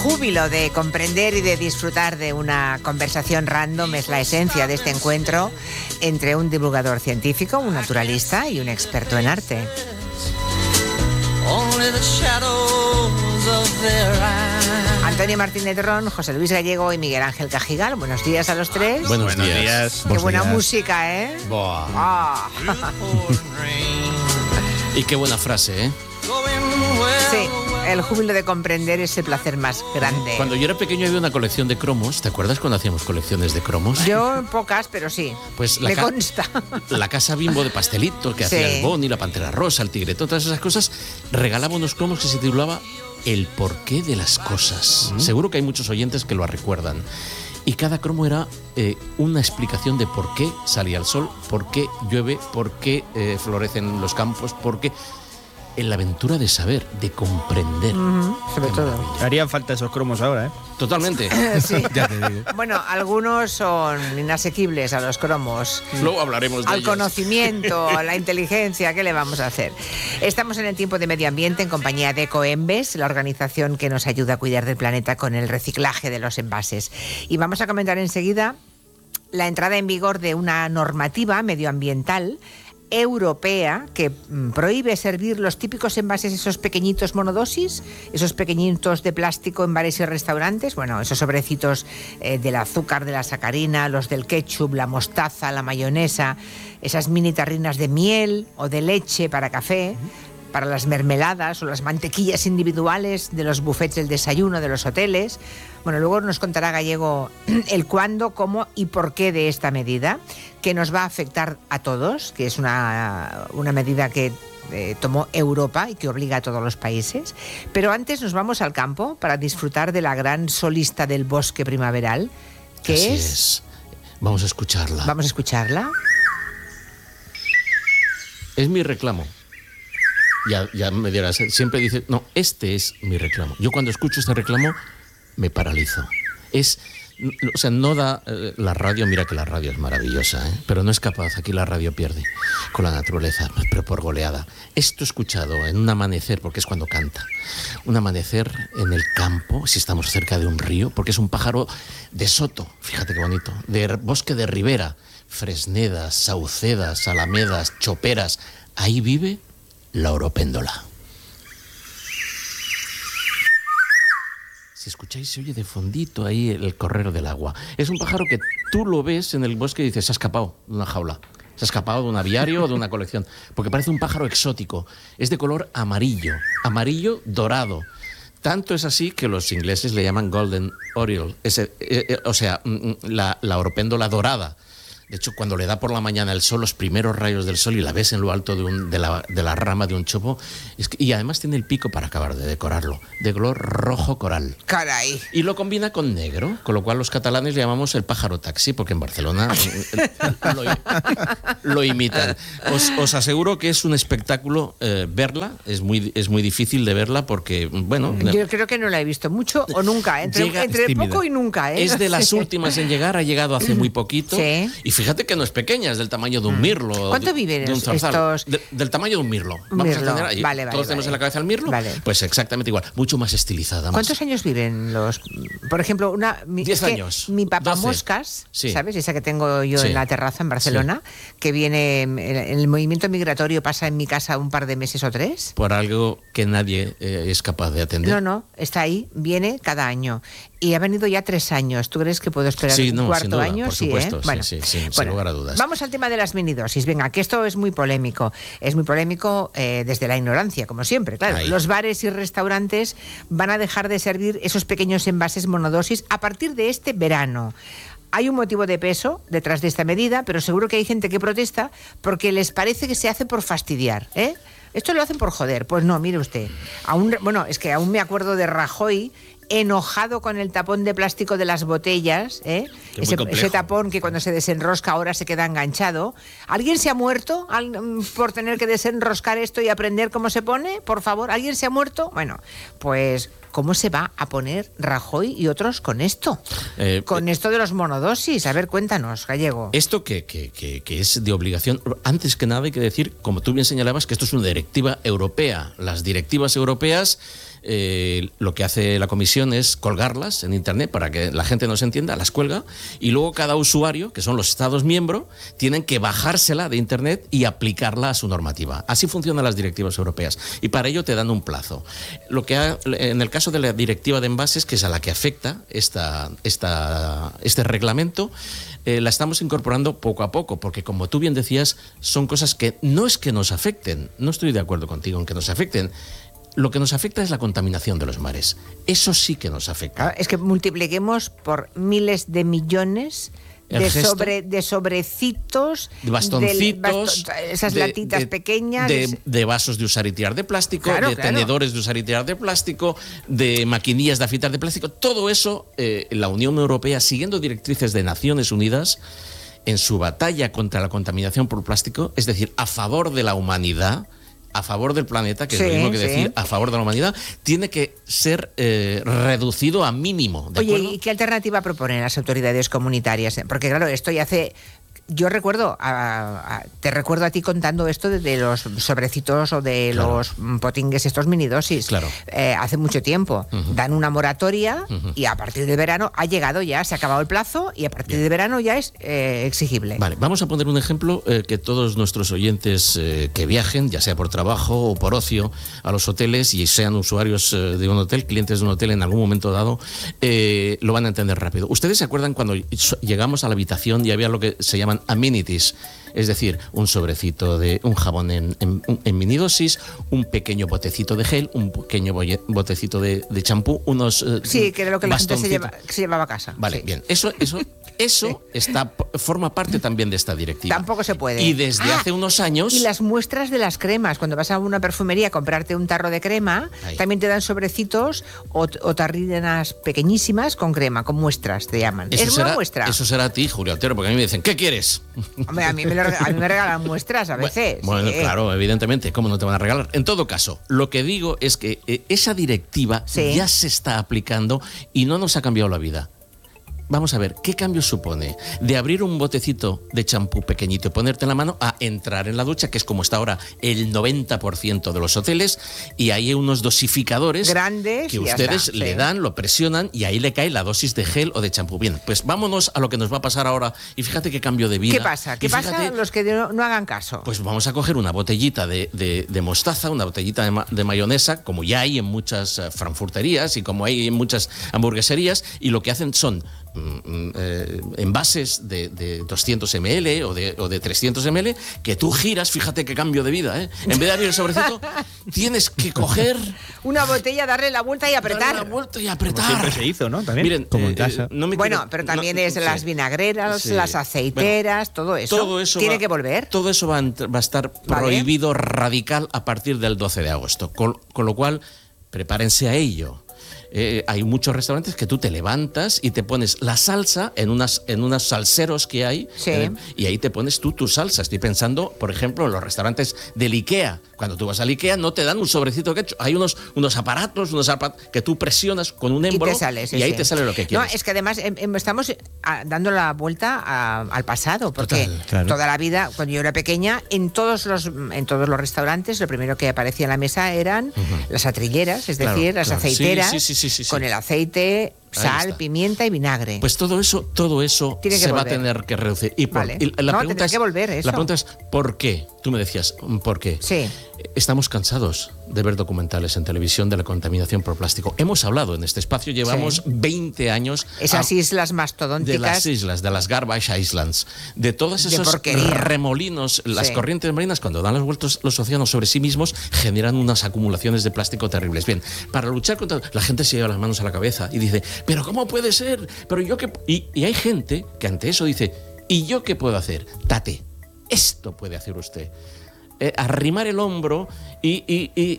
júbilo de comprender y de disfrutar de una conversación random es la esencia de este encuentro entre un divulgador científico, un naturalista y un experto en arte. Antonio Martínez Ron, José Luis Gallego y Miguel Ángel Cajigal. Buenos días a los tres. Buenos días. Qué buena música, ¿eh? Buah. Y qué buena frase, ¿eh? Sí, el júbilo de comprender es el placer más grande. Cuando yo era pequeño había una colección de cromos. ¿Te acuerdas cuando hacíamos colecciones de cromos? Yo pocas, pero sí. Pues me consta. La casa Bimbo de pastelito que hacía el Boni, la Pantera Rosa, el Tigretón, todas esas cosas, regalaba unos cromos que se titulaba El porqué de las cosas. Seguro que hay muchos oyentes que lo recuerdan. Y cada cromo era una explicación de por qué salía el sol, por qué llueve, por qué florecen los campos, por qué... En la aventura de saber, de comprender. Sobre todo. Harían falta esos cromos ahora, ¿eh? Totalmente. Sí. Ya te digo. Bueno, algunos son inasequibles a los cromos. Luego hablaremos de Al ellos. Conocimiento, a la inteligencia, ¿qué le vamos a hacer? Estamos en el tiempo de medio ambiente en compañía de Ecoembes, la organización que nos ayuda a cuidar del planeta con el reciclaje de los envases. Y vamos a comentar enseguida la entrada en vigor de una normativa medioambiental europea que prohíbe servir los típicos envases, esos pequeñitos monodosis, esos pequeñitos de plástico en bares y restaurantes, bueno, esos sobrecitos del azúcar, de la sacarina, los del ketchup, la mostaza, la mayonesa, esas mini tarrinas de miel o de leche para café, para las mermeladas o las mantequillas individuales de los buffets del desayuno de los hoteles. Bueno, luego nos contará Gallego el cuándo, cómo y por qué de esta medida, que nos va a afectar a todos, que es una medida que tomó Europa y que obliga a todos los países. Pero antes nos vamos al campo para disfrutar de la gran solista del bosque primaveral, que Así es... Vamos a escucharla. Vamos a escucharla. Es mi reclamo. Ya me dirás, siempre dice, no, este es mi reclamo. Yo cuando escucho este reclamo me paralizo. O sea, no da la radio, mira que la radio es maravillosa, pero no es capaz, aquí la radio pierde con la naturaleza, pero por goleada. Esto escuchado en un amanecer, porque es cuando canta, un amanecer en el campo, si estamos cerca de un río, porque es un pájaro de soto, fíjate qué bonito, de bosque de ribera, fresnedas, saucedas, alamedas, choperas, ahí vive la oropéndola. Si escucháis, se oye de fondito ahí el correr del agua. Es un pájaro que tú lo ves en el bosque y dices, se ha escapado de una jaula, se ha escapado de un aviario o de una colección, porque parece un pájaro exótico. Es de color amarillo dorado. Tanto es así que los ingleses le llaman Golden Oriole, la oropéndola dorada. De hecho, cuando le da por la mañana el sol, los primeros rayos del sol, y la ves en lo alto de la rama de un chopo, y además tiene el pico para acabar de decorarlo, de color rojo coral. ¡Caray! Y lo combina con negro, con lo cual los catalanes le llamamos el pájaro taxi, porque en Barcelona lo imitan. Os aseguro que es un espectáculo verla, es muy difícil de verla porque, bueno... Yo creo que no la he visto mucho o nunca, entre poco y nunca. Es de las últimas en llegar, ha llegado hace muy poquito. Sí. Y fíjate que no es pequeña, es del tamaño de un mirlo. ¿Cuánto viven de un zarzal? estos? Del tamaño de un mirlo. Vamos a tener ahí. Vale, todos tenemos en la cabeza el mirlo. Vale. Pues exactamente igual, mucho más estilizada. ¿Cuántos años viven los...? Por ejemplo, 10 años. Mi 12. papamoscas, Sí. ¿sabes? Esa que tengo yo Sí. en la terraza en Barcelona, que viene en el movimiento migratorio, pasa en mi casa un par de meses o 3. Por algo que nadie es capaz de atender. No, está ahí, viene cada año. Y ha venido ya 3 años. ¿Tú crees que puedo esperar un cuarto sin duda, año? por Sí, supuesto, Bueno, sin lugar a dudas. Vamos al tema de las minidosis. Venga, que esto es muy polémico. Es muy polémico desde la ignorancia, como siempre, claro. Ahí. Los bares y restaurantes van a dejar de servir esos pequeños envases monodosis a partir de este verano. Hay un motivo de peso detrás de esta medida, pero seguro que hay gente que protesta porque les parece que se hace por fastidiar, ¿eh? Esto lo hacen por joder. Pues no, mire usted. Es que aún me acuerdo de Rajoy enojado con el tapón de plástico de las botellas, ese tapón que cuando se desenrosca ahora se queda enganchado. ¿Alguien se ha muerto por tener que desenroscar esto y aprender cómo se pone? Por favor, ¿alguien se ha muerto? Bueno, pues ¿cómo se va a poner Rajoy y otros con esto? Con esto de los monodosis. A ver, cuéntanos, Gallego. Esto que es de obligación, antes que nada hay que decir, como tú bien señalabas, que esto es una directiva europea. Las directivas europeas lo que hace la comisión es colgarlas en Internet para que la gente nos entienda, las cuelga, y luego cada usuario, que son los Estados miembros, tienen que bajársela de Internet y aplicarla a su normativa. Así funcionan las directivas europeas, y para ello te dan un plazo. En el caso de la directiva de envases, que es a la que afecta este reglamento, la estamos incorporando poco a poco, porque como tú bien decías, son cosas que no es que nos afecten, no estoy de acuerdo contigo en que nos afecten. Lo que nos afecta es la contaminación de los mares. Eso sí que nos afecta. Claro, es que multipliquemos por miles de millones de sobrecitos, de bastoncitos, esas latitas pequeñas, de vasos de usar y tirar de plástico, claro. Tenedores de usar y tirar de plástico, de maquinillas de afitar de plástico. Todo eso, la Unión Europea, siguiendo directrices de Naciones Unidas, en su batalla contra la contaminación por plástico, es decir, a favor de la humanidad, a favor del planeta, que es lo mismo que decir a favor de la humanidad, tiene que ser reducido a mínimo. ¿De acuerdo? ¿Y qué alternativa proponen las autoridades comunitarias? Porque claro, esto ya hace... Yo recuerdo, te recuerdo a ti contando esto de los sobrecitos o de los potingues, estos minidosis. Claro. Hace mucho tiempo. Dan una moratoria y a partir de verano ha llegado ya, se ha acabado el plazo y a partir de verano ya es exigible. Vale, vamos a poner un ejemplo que todos nuestros oyentes que viajen, ya sea por trabajo o por ocio, a los hoteles y sean usuarios de un hotel, clientes de un hotel en algún momento dado, lo van a entender rápido. ¿Ustedes se acuerdan cuando llegamos a la habitación y había lo que se llaman amenities? Es decir, un sobrecito de un jabón en minidosis, un pequeño botecito de gel, un pequeño botecito de champú, unos sí, que era lo que la gente se llevaba a casa. Vale, sí. Bien. Eso forma parte también de esta directiva. Tampoco se puede. Y desde hace unos años... Y las muestras de las cremas. Cuando vas a una perfumería a comprarte un tarro de crema, también te dan sobrecitos o tarrinas pequeñísimas con crema, con muestras, te llaman. Es una muestra. Eso será a ti, Julio Otero, porque a mí me dicen, ¿qué quieres? Hombre, a mí me regalan muestras a veces. Bueno, claro, evidentemente, ¿cómo no te van a regalar? En todo caso, lo que digo es que esa directiva ya se está aplicando y no nos ha cambiado la vida. Vamos a ver, ¿qué cambio supone de abrir un botecito de champú pequeñito y ponerte en la mano a entrar en la ducha, que es como está ahora el 90% de los hoteles, y ahí hay unos dosificadores grandes que ustedes le dan, lo presionan y ahí le cae la dosis de gel o de champú? Bien, pues vámonos a lo que nos va a pasar ahora y fíjate qué cambio de vida. ¿Qué pasa? ¿Qué pasa los que no hagan caso? Pues vamos a coger una botellita de mostaza, una botellita de mayonesa, como ya hay en muchas frankfurterías y como hay en muchas hamburgueserías, y lo que hacen son envases de 200 ml o de 300 ml que tú giras, fíjate qué cambio de vida, ¿eh? En vez de abrir el sobrecito, tienes que coger una botella, darle la vuelta y apretar. Darle la vuelta y apretar. Como siempre se hizo, ¿no? También. Miren, como en casa. Pero también es las vinagreras, las aceiteras, todo eso tiene que volver. Todo eso va a estar prohibido radical a partir del 12 de agosto. Con lo cual, prepárense a ello. Hay muchos restaurantes que tú te levantas y te pones la salsa en unos salseros que hay, y ahí te pones tú tu salsa. Estoy pensando, por ejemplo, en los restaurantes del IKEA. Cuando tú vas al IKEA no te dan un sobrecito que hay unos aparatos que tú presionas con un émbolo y ahí te sale lo que quieres. No, es que además estamos dando la vuelta al pasado, porque toda la vida, cuando yo era pequeña, en todos los restaurantes lo primero que aparecía en la mesa eran las atrilleras, es decir, las aceiteras. Sí. Con el aceite, sal, pimienta y vinagre. Pues todo eso se va a tener que reducir. Y la pregunta es, ¿por qué? Tú me decías, ¿por qué? Sí. Estamos cansados de ver documentales en televisión de la contaminación por plástico. Hemos hablado en este espacio, llevamos 20 años... Esas islas mastodónticas... De las islas, de las Garbage Islands, de todos esos remolinos, las corrientes marinas, cuando dan las vueltas los océanos sobre sí mismos, generan unas acumulaciones de plástico terribles. Bien, para luchar contra... La gente se lleva las manos a la cabeza y dice, ¿pero cómo puede ser? ¿Pero yo qué? Y hay gente que ante eso dice, ¿y yo qué puedo hacer? Tate, esto puede hacer usted. Arrimar el hombro y